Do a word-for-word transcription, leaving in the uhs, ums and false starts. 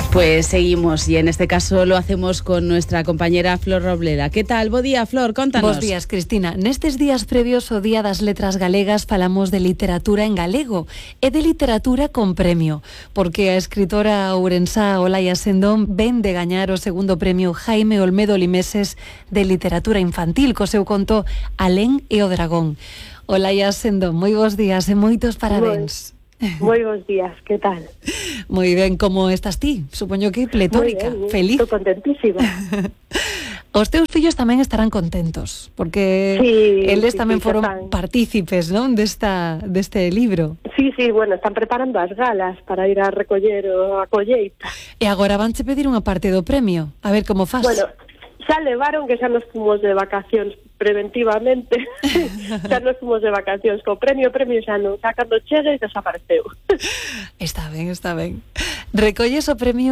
Pues seguimos y en este caso lo hacemos con nuestra compañera Flor Robleda. ¿Qué tal? Bo día, Flor, contanos. Bos días, Cristina. Nestes días previos ao Día das Letras Galegas falamos de literatura en galego e de literatura con premio, porque a escritora ourensá Olaia Sendón ven de gañar o segundo premio Jaime Olmedo Limeses de literatura infantil co seu conto Alén e o dragón. Olaia Sendón, moi bons días e moitos parabéns. Moi bons días, que tal? Moi ben, como estás ti? Supoño que pletórica, bien, feliz. Estou contentísima. Os teus fillos tamén estarán contentos, porque sí, eles sí, tamén sí, foron están. partícipes, non, desta deste libro. Sí, sí, bueno, están preparando as galas para ir a recoller a colleita. E agora vanche pedir unha parte do premio, a ver como faz. Bueno, xa levaron que xa nos fomos de vacacións preventivamente. Xa nos fomos de vacacións co premio, o premio xa non, xa cando chegue desapareceu. Está ben, está ben. Recolles o premio